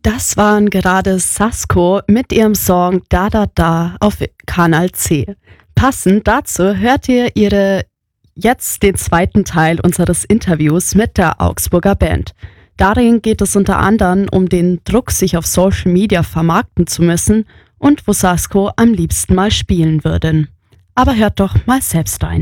Das waren gerade Sasko mit ihrem Song Da Da Da auf Kanal C. Passend dazu hört ihr jetzt den zweiten Teil unseres Interviews mit der Augsburger Band. Darin geht es unter anderem um den Druck, sich auf Social Media vermarkten zu müssen und wo Sasko am liebsten mal spielen würden. Aber hört doch mal selbst rein.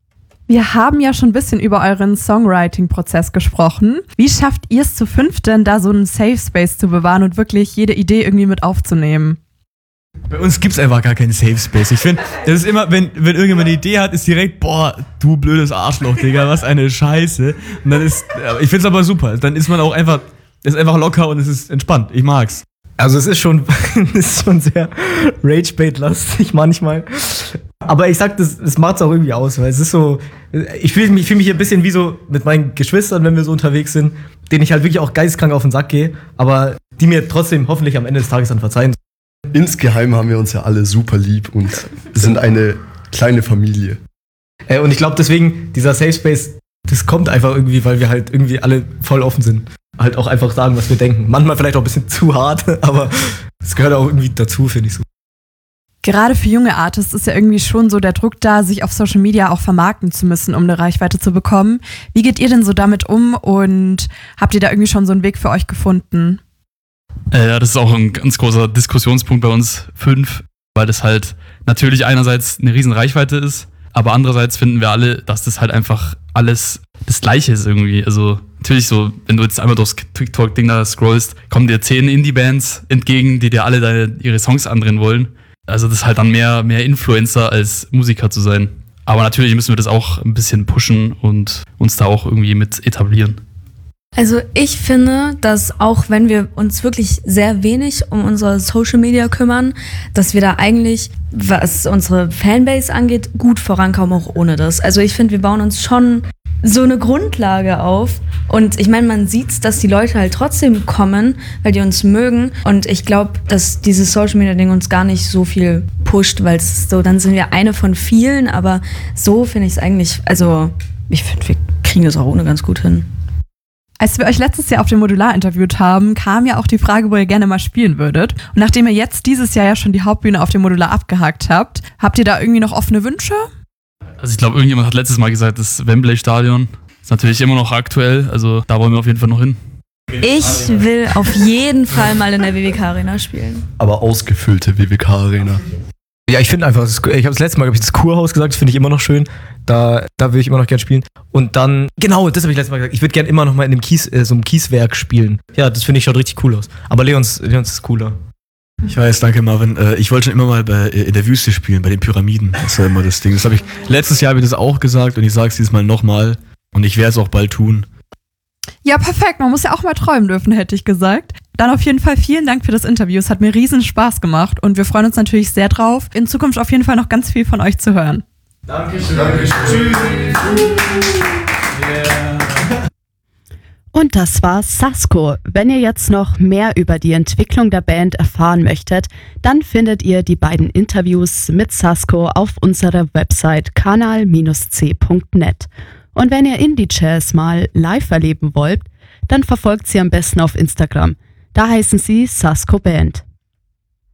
Wir haben ja schon ein bisschen über euren Songwriting-Prozess gesprochen. Wie schafft ihr es zu fünft denn, da so einen Safe Space zu bewahren und wirklich jede Idee irgendwie mit aufzunehmen? Bei uns gibt's einfach gar keinen Safe Space. Ich finde, das ist immer, wenn irgendjemand eine Idee hat, ist direkt, boah, du blödes Arschloch, Digga, was eine Scheiße. Und dann ich find's aber super. Dann ist man auch einfach, ist einfach locker und es ist entspannt. Ich mag's. Also es ist schon sehr Rage-Bait-lastig manchmal. Aber ich sag, das macht's auch irgendwie aus, weil es ist so, ich fühle mich hier ein bisschen wie so mit meinen Geschwistern, wenn wir so unterwegs sind, denen ich halt wirklich auch geisteskrank auf den Sack gehe, aber die mir trotzdem hoffentlich am Ende des Tages dann verzeihen. Insgeheim haben wir uns ja alle super lieb und sind eine kleine Familie. Und ich glaube deswegen, dieser Safe Space, das kommt einfach irgendwie, weil wir halt irgendwie alle voll offen sind. Halt auch einfach sagen, was wir denken. Manchmal vielleicht auch ein bisschen zu hart, aber es gehört auch irgendwie dazu, finde ich so. Gerade für junge Artists ist ja irgendwie schon so der Druck da, sich auf Social Media auch vermarkten zu müssen, um eine Reichweite zu bekommen. Wie geht ihr denn so damit um und habt ihr da irgendwie schon so einen Weg für euch gefunden? Ja, das ist auch ein ganz großer Diskussionspunkt bei uns 5, weil das halt natürlich einerseits eine riesen Reichweite ist, aber andererseits finden wir alle, dass das halt einfach alles das Gleiche ist irgendwie. Also natürlich so, wenn du jetzt einmal durchs TikTok-Ding da scrollst, kommen dir 10 Indie-Bands entgegen, die dir alle ihre Songs andrehen wollen. Also das ist halt dann mehr Influencer als Musiker zu sein. Aber natürlich müssen wir das auch ein bisschen pushen und uns da auch irgendwie mit etablieren. Also ich finde, dass auch wenn wir uns wirklich sehr wenig um unsere Social Media kümmern, dass wir da eigentlich, was unsere Fanbase angeht, gut vorankommen, auch ohne das. Also ich finde, wir bauen uns schon so eine Grundlage auf und ich meine, man sieht's, dass die Leute halt trotzdem kommen, weil die uns mögen und ich glaube, dass dieses Social Media Ding uns gar nicht so viel pusht, weil es so, dann sind wir eine von vielen, aber so finde ich es eigentlich, also ich finde, wir kriegen das auch ohne ganz gut hin. Als wir euch letztes Jahr auf dem Modular interviewt haben, kam ja auch die Frage, wo ihr gerne mal spielen würdet. Und nachdem ihr jetzt dieses Jahr ja schon die Hauptbühne auf dem Modular abgehakt habt ihr da irgendwie noch offene Wünsche? Also ich glaube, irgendjemand hat letztes Mal gesagt, das Wembley-Stadion ist natürlich immer noch aktuell, also da wollen wir auf jeden Fall noch hin. Ich will auf jeden Fall mal in der WWK-Arena spielen. Aber ausgefüllte WWK-Arena. Ja, ich finde einfach, ich habe das letzte Mal, das Kurhaus gesagt, das finde ich immer noch schön. Da will ich immer noch gern spielen. Und dann, genau, das habe ich letztes Mal gesagt, ich würde gern immer noch mal in dem so einem Kieswerk spielen. Ja, das finde ich schaut richtig cool aus. Aber Leons ist cooler. Ich weiß, danke Marvin. Ich wollte schon immer mal in der Wüste spielen, bei den Pyramiden. Das ist ja immer das Ding. Das habe ich letztes Jahr das auch gesagt und ich sage es dieses Mal nochmal. Und ich werde es auch bald tun. Ja, perfekt. Man muss ja auch mal träumen dürfen, hätte ich gesagt. Dann auf jeden Fall vielen Dank für das Interview. Es hat mir riesen Spaß gemacht und wir freuen uns natürlich sehr drauf, in Zukunft auf jeden Fall noch ganz viel von euch zu hören. Dankeschön. Tschüss. Yeah. Und das war Sasko. Wenn ihr jetzt noch mehr über die Entwicklung der Band erfahren möchtet, dann findet ihr die beiden Interviews mit Sasko auf unserer Website kanal-c.net. Und wenn ihr Indie-Jazz mal live erleben wollt, dann verfolgt sie am besten auf Instagram. Da heißen sie Sasko Band.